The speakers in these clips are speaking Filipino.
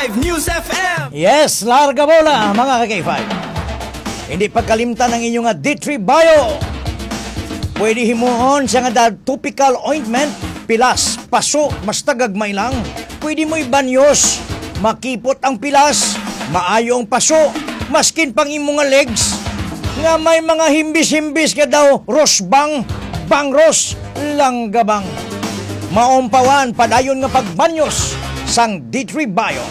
K5 News FM. Yes, larga bola mga ka-K5. Hindi pagkalimtan ang inyong D3 Bio. Pwede himuon siya nga topical ointment, pilas, paso, mas tagagmay lang. Pwede mo ibanyos, makipot ang pilas, maayo ang paso, maskin pang imong nga legs. Nga may mga himbis-himbis ka daw, rosbang, bangros, langgabang. Maumpawan, padayon nga pagbanyos, sang D3 Bio.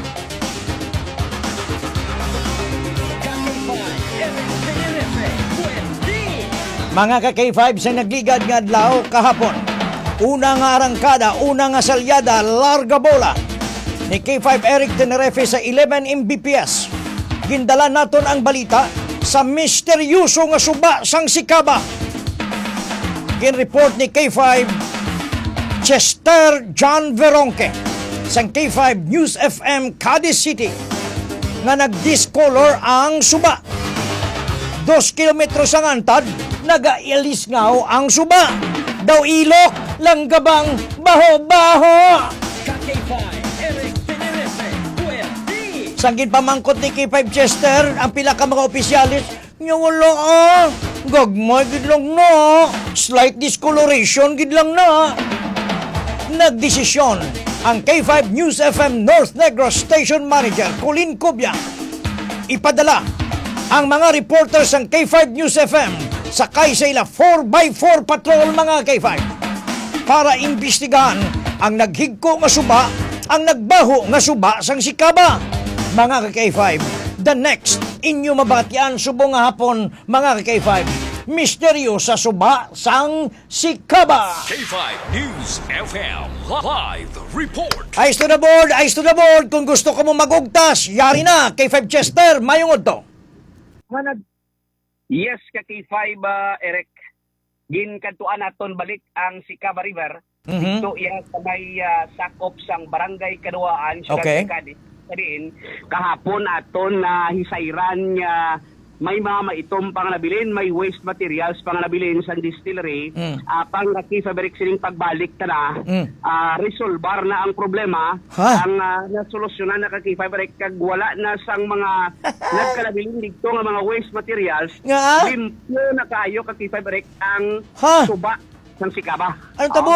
Mga ka-K5 sa nagligad nga adlaw kahapon. Una nga arangkada, una nga salyada, larga bola ni K5 Eric Tenerefe sa 11 Mbps. Gindala naton ang balita sa misteryoso nga suba sang Sikaba. Ginreport ni K5 Chester John Veronque sang K5 News FM Cadiz City nga nag-discolor ang suba. 2 kilometros ang antad, nagailis ngaw ang suba. Daw ilok, langgabang, baho-baho. K5 Eric Tenerefe, pwede. Sanggin pamangkot ni K5 Chester, ang pila ka mga opisyalis, nga wala gagmay gid lang na. Slight discoloration gid lang na. Nagdesisyon ang K5 News FM North Negros Station Manager Colin Cubia ipadala ang mga reporters ng K5 News FM sakay sa ila 4x4 patrol mga K5 para imbestigahan ang naghigko nga suba, ang nagbaho nga suba sang Sikaba. Mga K5, the next inyo mabatian subong nga hapon mga K5. Misteryo sa suba sang Sikaba. K5 News FM Live Report. Eyes to the board, eyes to the board. Kung gusto ko mo magugtas, yari na. K5 Chester, mayungod to. Yes, K5 Eric. Ginkantuan naton balik ang Sikaba River. Ito yung may sakop sang barangay Kaduaan. Okay. Kadin, kahapon aton na hisayran niya may mga maitom pang nabilin, may waste materials pang nabilin sa distillery. Pang K5 sining pagbalik ta na, resolbar na ang problema. Ang nasolusyonan na K5 kag wala na sang mga nagkalabilin dito nga mga waste materials. Limpyo na kayo K5 ang suba ng Sikaba. Ano tabo?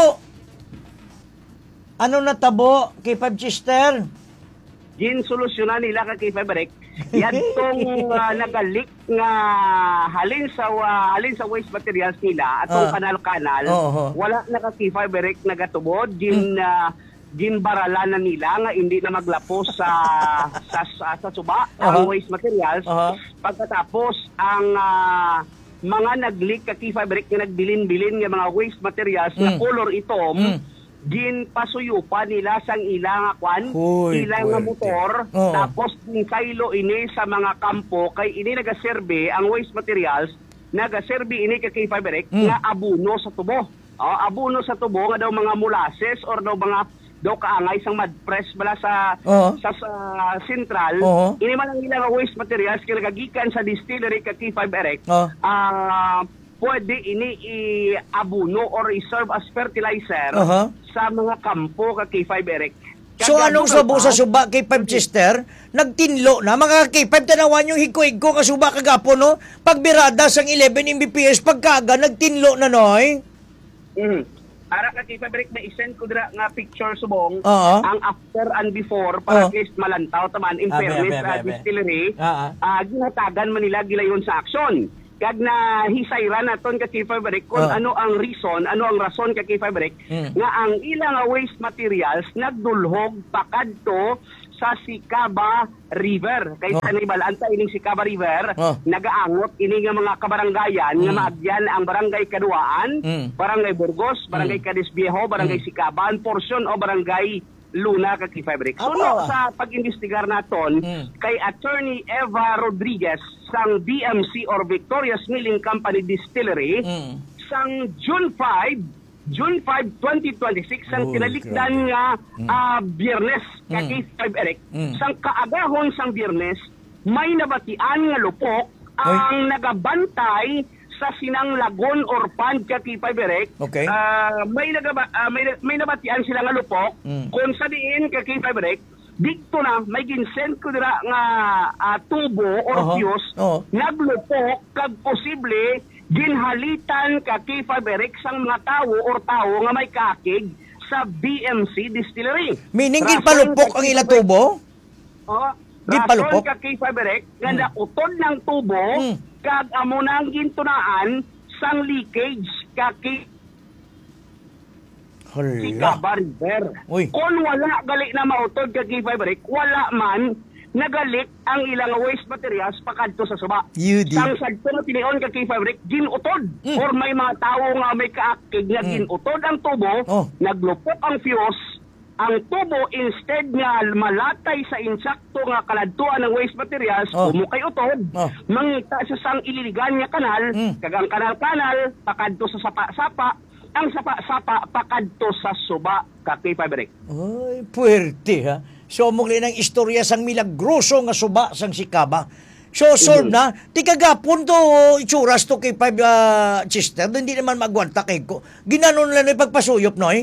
Ano na tabo, K5 Chester? Ginsolusyonan nila K5 yan tong nagalik nga halin sa waste materials nila atong kanal-kanal. Wala na K5 nagatubod ginbaralan na nila nga hindi na maglapos sa suba ang waste materials. Pagkatapos ang mga naglik K5 nga nagbilin-bilin nga mga waste materials na color itom ginpasuyupa nila sang ilang kwan, ilang nga motor, tapos silo ini sa mga kampo kay ini nagaserbe ang waste materials, nagaserbe ini kay K5 nga abuno sa tubo. Abuno sa tubo nga daw mga molasses or daw mga daw kaangay sang mud-press bala sa central. Ini man ang ilang waste materials kay nagagikan sa distillery kay K5 pwede ini i-abuno or i-serve as fertilizer sa mga kampo kay K5 So anong sabo sa suba K5 Chester? Nagtinlo na mga K5 tanawan yung hiko-hiko ka suba kagapon no? Pagbirada sang 11 Mbps pagkaga nagtinlo na noy. Ara ka K5 na isend ko dira nga picture subong ang after and before para at least malantaw taman in fairness sa distillery. Ginatagan man nila gilayon sa aksyon. Kag na hisayran naton ka K5 kung ano ang reason, ano ang rason ka K5 nga ang ilang waste materials nagdulhog pakadto sa Sikaba River. Kay sa nibalanta ining Sikaba River, nagaangot ini nga mga kabaranggayan nga maagyan ang barangay Kaduaan, barangay Burgos, barangay Cadiz Viejo, barangay Sikaban, portion o barangay Luna ka K5 So sa pag-investigar naton kay Attorney Eva Rodriguez sang BMC or Victoria's Milling Company Distillery sang June 5, 2026 sang kinalikdan nga Biyernes ka K5 sang kaagahon sang Biyernes may nabatian nga lupok ang nagabantay sa Sinanglagon or Pand K5 may nabatian sila nga lupok kung sa diin K5 dito na may ginsend ko dira nga tubo or fuse naglupok kag posible ginhalitan ka K5 Eric sang mga tawo or tawo nga may kakig sa BMC Distillery. Meaning ginpalupok ang ila tubo? Ginpalupok ka K5 Eric nga nautod ng tubo kag amo nang gintunaan sang leakage ka Sikaba River. Kung wala gali na mautod ka K5 Eric, wala man nagalit ang ilang waste materials pakadto sa suba. Sang sagto na tinion ka K5 Eric, ginutod. Or may mga tao nga may kaakig nga ginutod ang tubo, naglupok ang fuse, ang tubo instead nga malatay sa insakto nga kaladtuan ng waste materials, umukay utod, mangita sa sang ililigan nga kanal, kagang kanal-kanal, pakadto sa sapa-sapa, ang sapa-sapa pakadto sa suba ka K5 Eric. Ay, puwerte ha. So, muli ng istorya sang milagroso nga suba sang Sikaba. So, solve na. Di kagapon to, itsuras to K5 Chester, hindi naman magwanta kay ko. Ginanon lang na ipagpasuyop, no?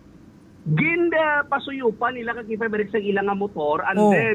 Pasuyupan nila ka K5 Eric sa ilang nga motor, and then,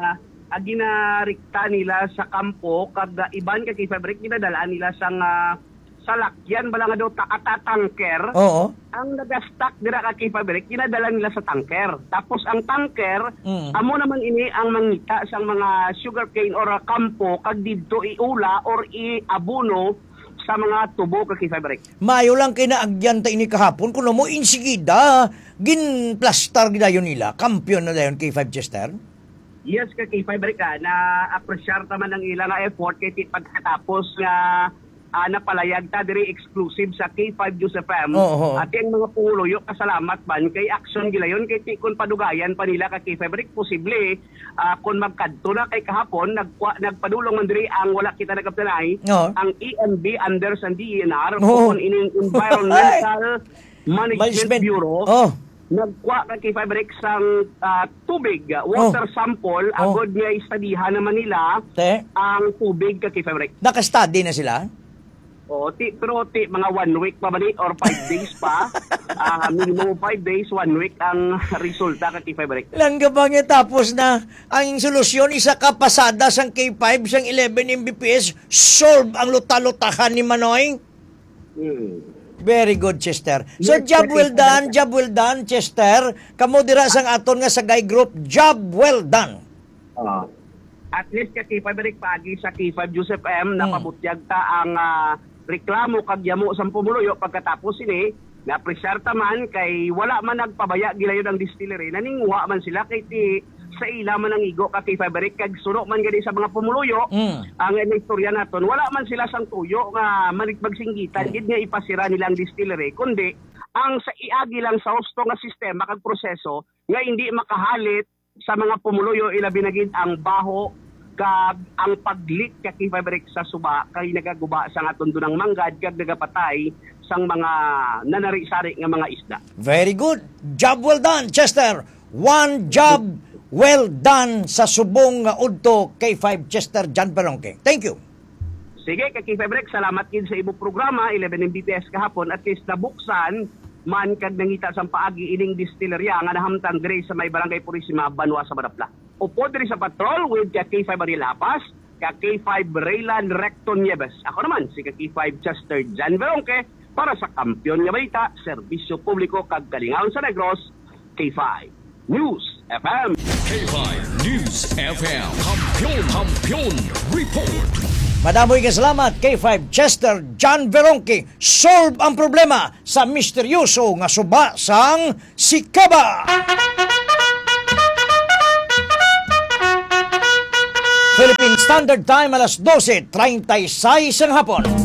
ginarikta nila sa kampo, kada iban ka K5 Eric, ginadalaan nila sang salakyan bala nga daw takata-tanker. Ang nag-stack dira ka K5 Eric, kinadala nila sa tanker. Tapos ang tanker, amo naman ini ang mangita sang mga sugarcane or kampo kag didto iula or iabuno sa mga tubo ka K5 Eric. Mayo lang kinaagyan ta ini kahapon kuno mo insigida ginplastar gidayon nila. Kampiyon na dayon K5 Chester. Yes ka K5 Eric na appreciate man ang ilang effort kay pagkatapos nga napalayag ta diri exclusive sa K5 News FM. At yung mga puluyo kasalamat man kay action gilayon kay tikon padugayan pa nila ka K5 Eric posible kung magkadto na kay kahapon nagpadulong man diri ang wala kita nagaptanay ang EMB under sa DENR kung ining Environmental Management Bureau. Nagkuha ka K5 Eric sang tubig, water sample, agod niya istadihan naman nila ang tubig ka K5 Eric. Naka-study na sila? Pero mga 1 week pa ba ni or 5 days pa. Minimum 5 days, 1 week ang resulta ka K5 Eric. Langga ba nga tapos na ang solusyon isa ka pasada sang K5 sang 11 Mbps solve ang luta-lutahan ni Manoy? Very good, Chester. So, job well done, Chester. Kamo dira sang aton nga sa Guy Group, job well done. At least ka K5 Eric pagi sa K5 News FM napabutyag ta ang reklamo kag yamo sa pumuluyo pagkatapos ini na-preserta man kay wala man nagpabaya gilayon ang distillery naningwa man sila kay sa ila man ang igo ka K5 Eric kag suno man gani sa mga pumuluyo ang istorya naton wala man sila sang tuyo nga magsinggitan gid nga ipasira nilang distillery kundi ang sa iagi lang sa husto nga sistema kag proseso nga hindi makahalit sa mga pumuluyo ilabi na gid ang baho kag ang paglit ka K5 Eric sa suba kay nagaguba sa aton dunang manggad kag nagapatay sang mga nanari-sari nga mga isda. Very good. Job well done, Chester. One job well done sa subong nga udto K5 Chester John Perongke. Thank you. Sige ka K5 Eric, salamat gid sa ibo programa 11 Mbps kahapon at least nabuksan man kag nangita sang paagi ining distillerya nga nahamtang diri sa may barangay Purisima, Banwa sa Madapla. Upo diri sa patrol with K5 Arilapas, K5 Raylan Recto Nieves. Ako naman si K5 Chester John Verongke para sa Kampiyon nga Balita, Serbisyo Publiko kag Kalingaon sa Negros, K5 News FM. K5 News FM. Kampiyon Report. Madamoy ka salamat K5 Chester John Verongke. Solve ang problema sa misteryoso nga suba sang Sikaba. Philippine Standard Time alas 12:36 ng hapon.